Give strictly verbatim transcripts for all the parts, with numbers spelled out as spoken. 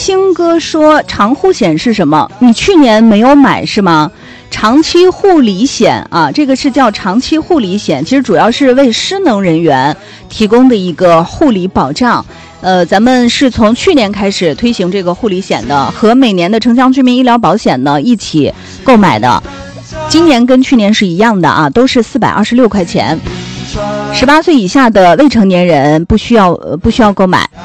星哥说长护险是什么？你去年没有买是吗？长期护理险啊，这个是叫长期护理险，其实主要是为失能人员提供的一个护理保障。呃，咱们是从去年开始推行这个护理险的，和每年的城乡居民医疗保险呢一起购买的。今年跟去年是一样的啊，都是四百二十六块钱。十八岁以下的未成年人不需要呃不需要购买。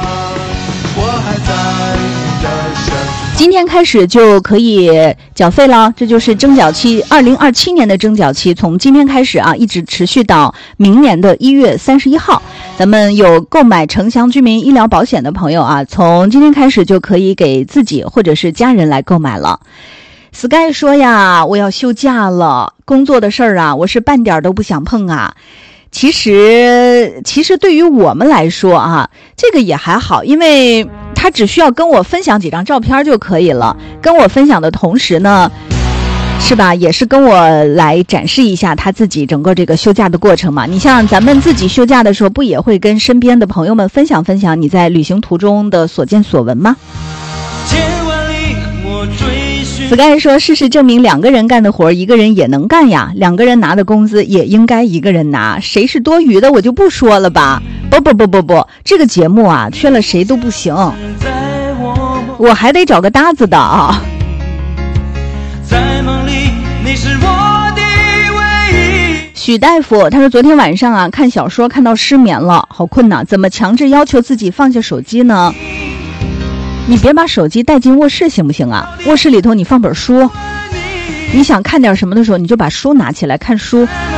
今天开始就可以缴费了，这就是征缴期，二零二七年的征缴期，从今天开始啊，一直持续到明年的一月三十一号。咱们有购买城乡居民医疗保险的朋友啊，从今天开始就可以给自己或者是家人来购买了。Sky 说呀，我要休假了，工作的事儿啊，我是半点都不想碰啊。其实，其实对于我们来说啊，这个也还好，因为他只需要跟我分享几张照片就可以了。跟我分享的同时呢，是吧，也是跟我来展示一下他自己整个这个休假的过程嘛。你像咱们自己休假的时候，不也会跟身边的朋友们分享分享你在旅行途中的所见所闻吗？Sky 说，事实证明两个人干的活一个人也能干呀，两个人拿的工资也应该一个人拿，谁是多余的我就不说了吧。不不不不不，这个节目啊缺了谁都不行，我还得找个搭子的啊。在梦里你是我的唯一。许大夫他说，昨天晚上啊看小说看到失眠了，好困呐，怎么强制要求自己放下手机呢？你别把手机带进卧室行不行啊？卧室里头你放本书，你想看点什么的时候你就把书拿起来看书。